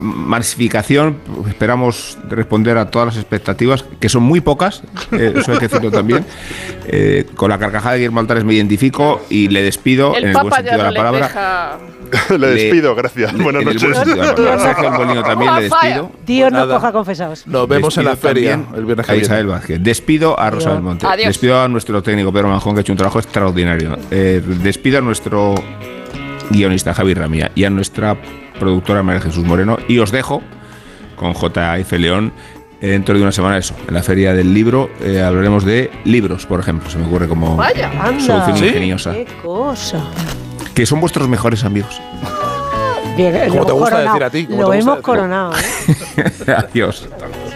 masificación, esperamos responder a todas las expectativas, que son muy pocas, eso hay que decirlo también. Con la carcajada de Guillermo Altares me identifico y le despido en el buen sentido de la palabra. Le despido, gracias. Buenas noches. Sergio Molino también le despido. Dios no coja confesados. Nos vemos en la feria el viernes que viene. Isabel Vázquez. Despido a Rosa Belmonte. Adiós. Despido a nuestro técnico Pedro Manjón, que ha hecho un trabajo extraordinario. Despido a nuestro guionista Javi Ramía y a nuestra productora María Jesús Moreno, y os dejo con J.F. León. Dentro de una semana, eso, en la Feria del Libro, hablaremos de libros, por ejemplo. Se me ocurre como solución ingeniosa. ¡Qué cosa! Que son vuestros mejores amigos. Bien, ¿Cómo te gusta decir a ti? Lo hemos coronado. Adiós.